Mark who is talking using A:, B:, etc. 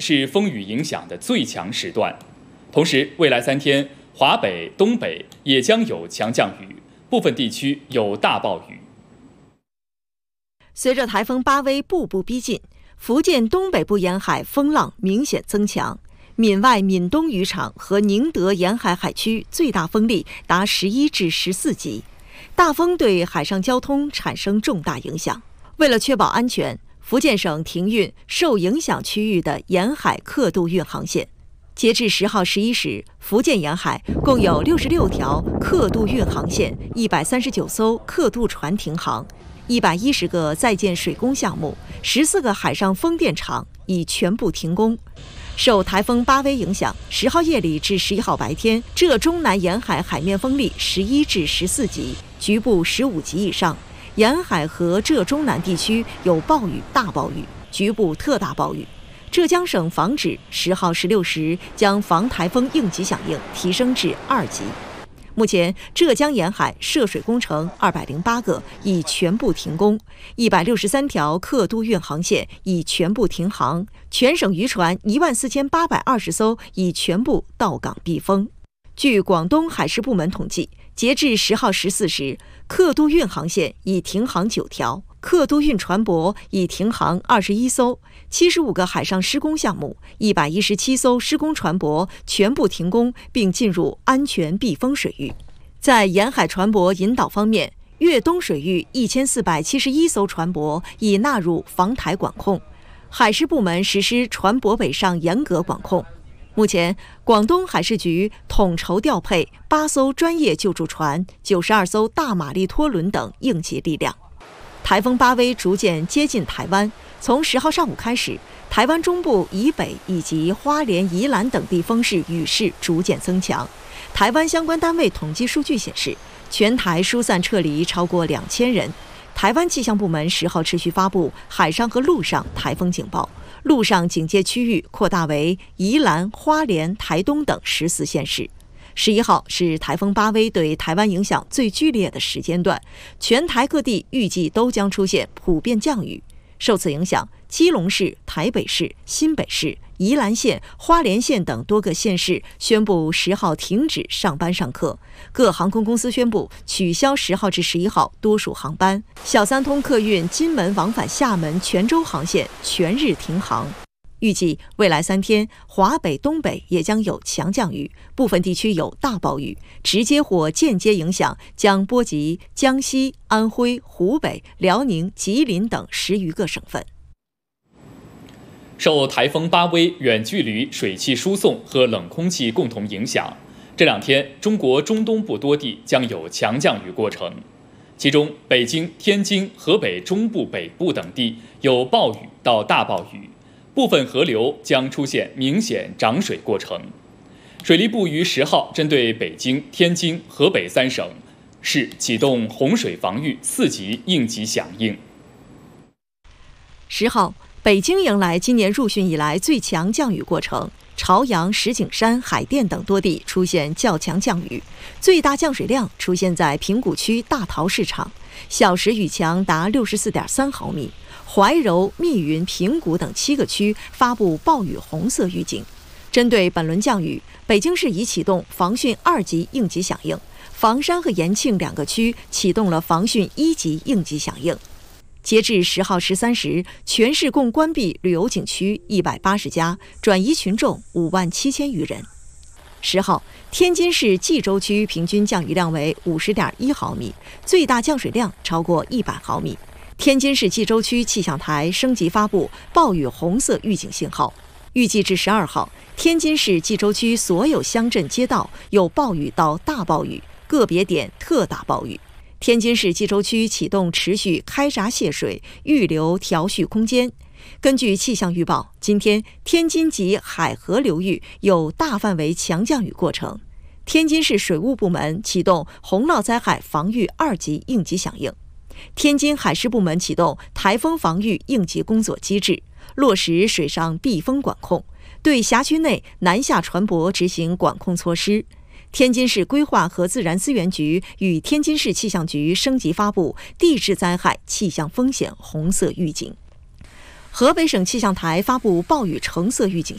A: 是风雨影响的最强时段。同时，未来3天，华北、东北也将有强降雨，部分地区有大暴雨。
B: 随着台风巴威步步逼近，福建东北部沿海风浪明显增强，闽外闽东渔场和宁德沿海海区最大风力达11至14级，大风对海上交通产生重大影响。为了确保安全，福建省停运受影响区域的沿海客渡运航线。截至10号11时，福建沿海共有66条客渡运航线，139艘客渡船停航，110个在建水工项目，14个海上风电场已全部停工。受台风巴威影响，10号夜里至11号白天，浙中南沿海海面风力11至14级，局部15级以上。沿海和浙中南地区有暴雨、大暴雨，局部特大暴雨。浙江省防指10号16时将防台风应急响应提升至2级。目前，浙江沿海涉水工程208个已全部停工，163条客渡运航线已全部停航，全省渔船14820艘已全部到港避风。据广东海事部门统计，截至10号14时，客渡运航线已停航9条，客渡运船舶已停航21艘，75个海上施工项目，117艘施工船舶全部停工并进入安全避风水域。在沿海船舶引导方面，粤东水域1471艘船舶已纳入防台管控，海事部门实施船舶北上严格管控。目前，广东海事局统筹调配8艘专业救助船、92艘大马力拖轮等应急力量。台风巴威逐渐接近台湾，从10号上午开始，台湾中部以北以及花莲、宜兰等地风势雨势逐渐增强。台湾相关单位统计数据显示，全台疏散撤离超过2000人。台湾气象部门10号持续发布海上和陆上台风警报，陆上警戒区域扩大为宜兰、花莲、台东等14县市。11号是台风巴威对台湾影响最剧烈的时间段，全台各地预计都将出现普遍降雨。受此影响，基隆市、台北市、新北市、宜兰县、花莲县等多个县市宣布10号停止上班上课，各航空公司宣布取消10号至11号多数航班，小三通客运金门往返厦门、泉州航线全日停航。预计未来3天，华北、东北也将有强降雨，部分地区有大暴雨，直接或间接影响将波及江西、安徽、湖北、辽宁、吉林等10余个省份。
A: 受台风巴威远距离水汽输送和冷空气共同影响，这2天中国中东部多地将有强降雨过程，其中北京、天津、河北中部北部等地有暴雨到大暴雨。部分河流将出现明显涨水过程。水利部于10号针对北京、天津、河北3省市启动洪水防御4级应急响应。
B: 10号，北京迎来今年入汛以来最强降雨过程，朝阳、石景山、海淀等多地出现较强降雨，最大降水量出现在平谷区大桃市场，小时雨强达64.3毫米。怀柔、密云、平谷等7个区发布暴雨红色预警。针对本轮降雨，北京市已启动防汛2级应急响应，房山和延庆2个区启动了防汛1级应急响应。截至10号13时，全市共关闭旅游景区180家，转移群众57000余人。10号，天津市蓟州区平均降雨量为50.1毫米，最大降水量超过100毫米。天津市蓟州区气象台升级发布暴雨红色预警信号，预计至12号，天津市蓟州区所有乡镇街道有暴雨到大暴雨，个别点特大暴雨。天津市蓟州区启动持续开闸泄水，预留调蓄空间。根据气象预报，今天天津及海河流域有大范围强降雨过程。天津市水务部门启动洪涝灾害防御2级应急响应。天津海事部门启动台风防御应急工作机制，落实水上避风管控，对辖区内南下船舶执行管控措施。天津市规划和自然资源局与天津市气象局升级发布地质灾害气象风险红色预警。河北省气象台发布暴雨橙色预警